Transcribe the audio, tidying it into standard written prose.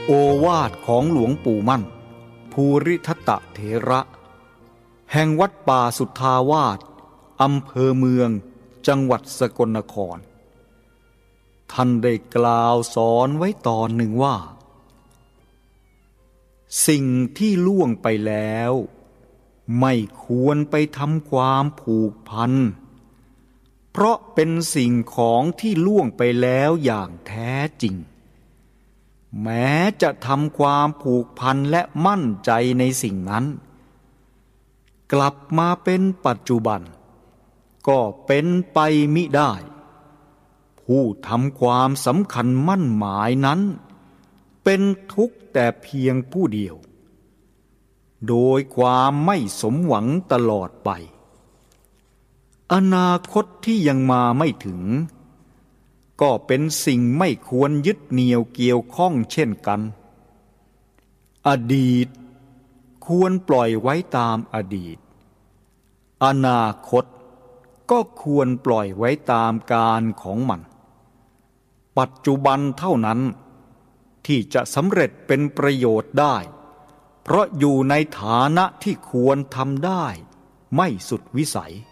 โอวาทของหลวงปู่มั่นภูริทัตตเถระแห่งวัดป่าสุทธาวาสอำเภอเมืองจังหวัดสกลนครท่านได้กล่าวสอนไว้ตอนหนึ่งว่าสิ่งที่ล่วงไปแล้วไม่ควรไปทำความผูกพันเพราะเป็นสิ่งของที่ล่วงไปแล้วอย่างแท้จริงแม้จะทำความผูกพันและมั่นใจในสิ่งนั้นกลับมาเป็นปัจจุบันก็เป็นไปมิได้ผู้ทำความสำคัญมั่นหมายนั้นเป็นทุกข์แต่เพียงผู้เดียวโดยความไม่สมหวังตลอดไปอนาคตที่ยังมาไม่ถึงก็เป็นสิ่งไม่ควรยึดเหนี่ยวเกี่ยวข้องเช่นกันอดีตควรปล่อยไว้ตามอดีตอนาคตก็ควรปล่อยไว้ตามกาลของมันปัจจุบันเท่านั้นที่จะสำเร็จเป็นประโยชน์ได้เพราะอยู่ในฐานะที่ควรทำได้ไม่สุดวิสัย